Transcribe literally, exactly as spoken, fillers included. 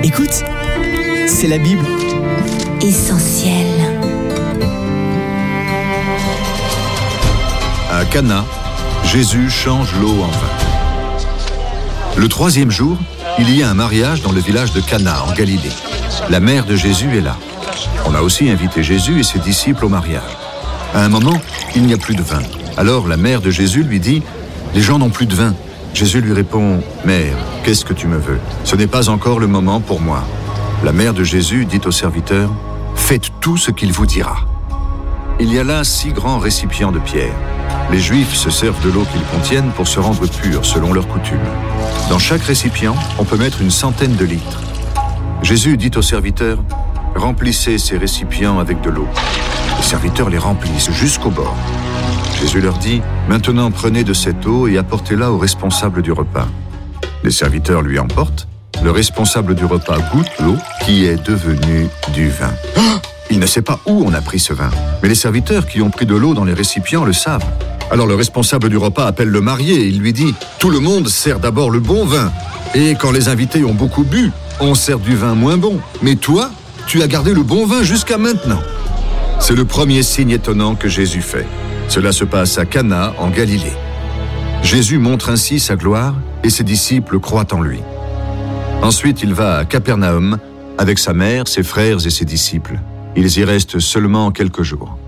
Écoute, c'est la Bible. Essentiel. À Cana, Jésus change l'eau en vin. Le troisième jour, il y a un mariage dans le village de Cana, en Galilée. La mère de Jésus est là. On a aussi invité Jésus et ses disciples au mariage. À un moment, il n'y a plus de vin. Alors la mère de Jésus lui dit « Les gens n'ont plus de vin ». Jésus lui répond « Mère, qu'est-ce que tu me veux ? Ce n'est pas encore le moment pour moi. » La mère de Jésus dit aux serviteurs « Faites tout ce qu'il vous dira. » Il y a là six grands récipients de pierre. Les Juifs se servent de l'eau qu'ils contiennent pour se rendre purs selon leur coutume. Dans chaque récipient, on peut mettre une centaine de litres. Jésus dit aux serviteurs « Remplissez ces récipients avec de l'eau. » Les serviteurs les remplissent jusqu'au bord. Jésus leur dit « Maintenant prenez de cette eau et apportez-la au responsable du repas. » Les serviteurs lui emportent. Le responsable du repas goûte l'eau qui est devenue du vin. Il ne sait pas où on a pris ce vin. Mais les serviteurs qui ont pris de l'eau dans les récipients le savent. Alors le responsable du repas appelle le marié et il lui dit « Tout le monde sert d'abord le bon vin. Et quand les invités ont beaucoup bu, on sert du vin moins bon. Mais toi, tu as gardé le bon vin jusqu'à maintenant. » C'est le premier signe étonnant que Jésus fait. Cela se passe à Cana, en Galilée. Jésus montre ainsi sa gloire et ses disciples croient en lui. Ensuite, il va à Capernaum avec sa mère, ses frères et ses disciples. Ils y restent seulement quelques jours.